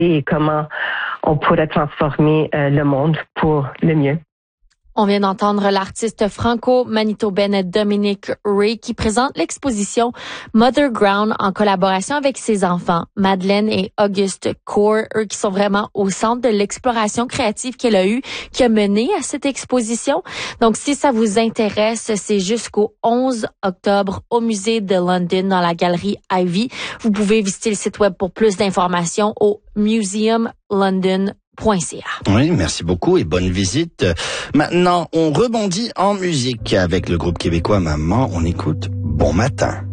et comment on pourrait transformer le monde pour le mieux. On vient d'entendre l'artiste franco-manitobaine Dominic Ray qui présente l'exposition Mother Ground en collaboration avec ses enfants, Madeleine et Auguste Core, eux qui sont vraiment au centre de l'exploration créative qu'elle a eue, qui a mené à cette exposition. Donc, si ça vous intéresse, c'est jusqu'au 11 octobre au musée de London dans la galerie Ivy. Vous pouvez visiter le site web pour plus d'informations au museumlondon.ca. Oui, merci beaucoup et bonne visite. Maintenant, on rebondit en musique avec le groupe québécois Maman. On écoute Bon Matin.